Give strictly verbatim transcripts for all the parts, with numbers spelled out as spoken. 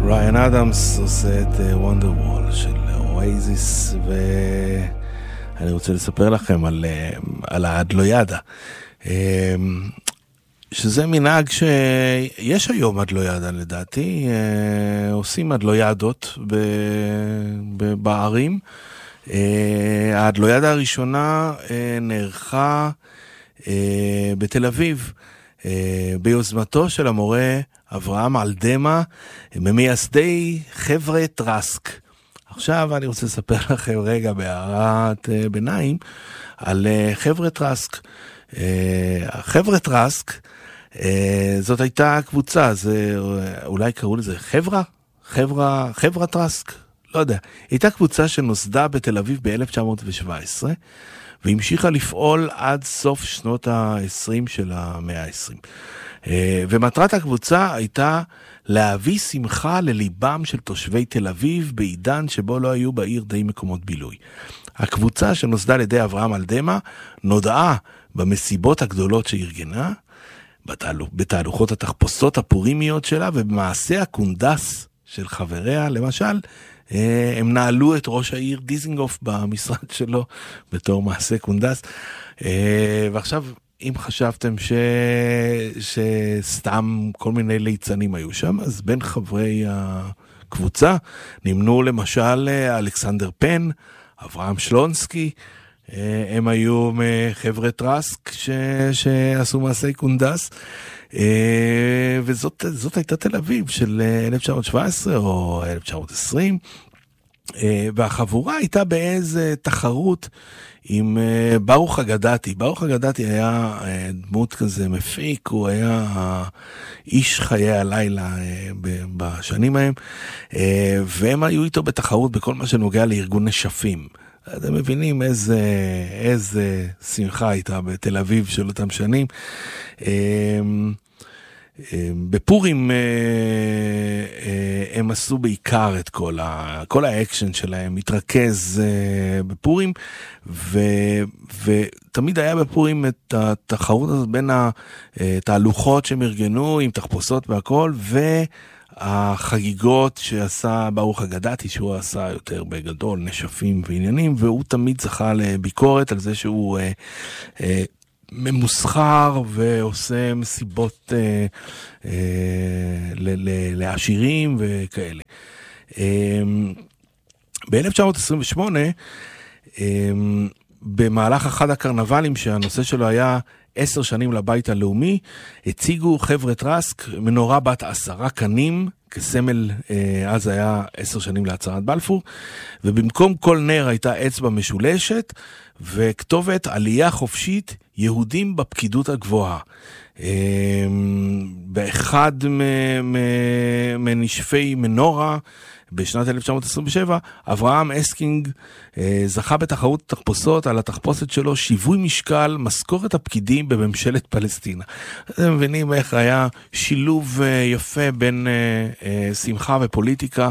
ריין אדמס עושה את וונדר וול של אוייזיס, ואני רוצה לספר לכם על, על האדלוידה, שזה מנהג שיש היום אדלוידה לדעתי, עושים אדלוידות בערים. האדלוידה הראשונה נערכה בתל אביב, ביוזמתו של המורה אברהם אלדמה, ממייסדי חבר'ה טרסק. עכשיו אני רוצה לספר לכם רגע בהערת ביניים על חבר'ה טרסק. חבר'ה טרסק, זאת הייתה קבוצה, זה, אולי קראו לזה חברה? חברה, חברה טרסק? לא יודע. הייתה קבוצה שנוסדה בתל אביב ב-אלף תשע מאות שבע עשרה, והמשיכה לפעול עד סוף שנות ה-עשרים של המאה ה-עשרים. ומטרת הקבוצה הייתה להביא שמחה לליבם של תושבי תל אביב בעידן שבו לא היו בעיר די מקומות בילוי. הקבוצה שנוסדה על ידי אברהם אלדמה נודעה במסיבות הגדולות שארגנה, בתהלוכות התחפושות הפורימיות שלה ובמעשה הקונדס של חבריה. למשל, הם נעלו את ראש העיר דיזינגוף במשרד שלו בתור מעשה קונדס. ועכשיו, אם חשבתם ש... שסתם כל מיני ליצנים היו שם, אז בין חברי הקבוצה נמנו למשל אלכסנדר פן, אברהם שלונסקי, הם היו מחבר'ה טרסק ש... שעשו מעשי קונדס, וזאת זאת הייתה תל אביב של אלף תשע מאות שבע עשרה או אלף תשע מאות עשרים, והחבורה הייתה באיזה תחרות עם ברוך אגדתי. ברוך אגדתי היה דמות כזה מפיק, הוא היה איש חיי הלילה בשנים ההם, והם היו איתו בתחרות בכל מה שנוגע לארגון נשפים. אתם מבינים איזה, איזה שמחה הייתה בתל אביב של אותם שנים. בפורים הם עשו בעיקר את כל ה, כל האקשן שלהם, מתרכז בפורים, ו, ותמיד היה בפורים את התחרות הזאת בין התהלוכות שהם ארגנו עם תחפושות והכל, והחגיגות שעשה ברוך אגדתי, שהוא עשה יותר בגדול, נשפים ועניינים, והוא תמיד זכה לביקורת על זה שהוא ממוסחר ועושה מסיבות אה, אה, ל- ל- לעשירים וכאלה. אה, ב-אלף תשע מאות עשרים ושמונה, אה, במהלך אחד הקרנבלים שהנושא שלו היה עשר שנים לבית הלאומי, הציגו חבר'ה טרסק מנורה בת עשרה קנים, כסמל, אה, אז היה עשר שנים להצהרת בלפור, ובמקום כל נר הייתה אצבע משולשת, וכתובת עלייה חופשית, יהודים בפקידות הגבוהה. באחד מנשפי מנורה, בשנת אלף תשע מאות עשרים ושבע, אברהם אסקינג זכה בתחרות תחפושות על התחפושת שלו, שיווי משקל, משכורת הפקידים בממשלת פלסטינה. אתם מבינים איך היה שילוב יפה בין שמחה ופוליטיקה,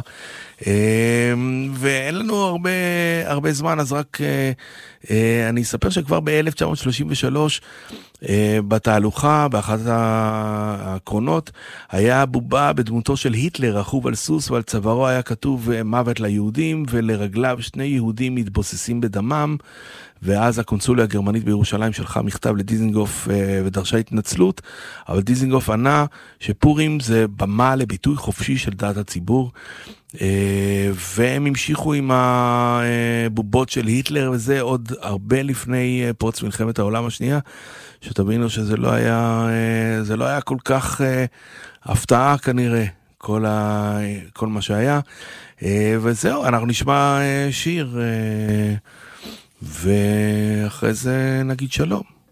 ואין לנו הרבה, הרבה זמן, אז רק אני אספר שכבר ב-אלף תשע מאות שלושים ושלוש, בתהלוכה, באחת הקרונות, היה בובה בדמותו של היטלר, רכוב על סוס, ועל צווארו היה כתוב מוות ליהודים, ולרגליו שני יהודים מתבוססים בדמם, ואז הקונסוליה הגרמנית בירושלים שלחה מכתב לדיזינגוף ודרשה התנצלות, אבל דיזינגוף ענה שפורים זה במה לביטוי חופשי של דעת הציבור, והם המשיכו עם הבובות של היטלר, וזה עוד הרבה לפני פרוץ מלחמת העולם השנייה, שתבינו שזה לא היה, זה לא היה כל כך הפתעה כנראה, כל, ה, כל מה שהיה, וזהו, אנחנו נשמע שיר, ואחרי זה נגיד שלום.